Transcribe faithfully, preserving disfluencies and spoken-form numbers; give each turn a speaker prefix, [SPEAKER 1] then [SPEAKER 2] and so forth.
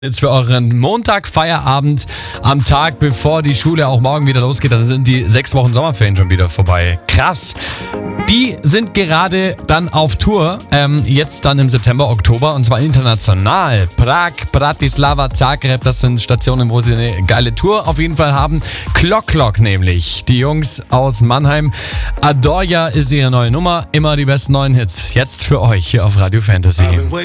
[SPEAKER 1] Jetzt für euren Montag, Feierabend am Tag, bevor die Schule auch morgen wieder losgeht. Dann sind die sechs Wochen Sommerferien schon wieder vorbei. Krass. Die sind gerade dann auf Tour, ähm, jetzt dann im September, Oktober, und zwar international. Prag, Bratislava, Zagreb, das sind Stationen, wo sie eine geile Tour auf jeden Fall haben. Clock Clock nämlich, die Jungs aus Mannheim. Adorja ist ihre neue Nummer, immer die besten neuen Hits. Jetzt für euch hier auf Radio Fantasy.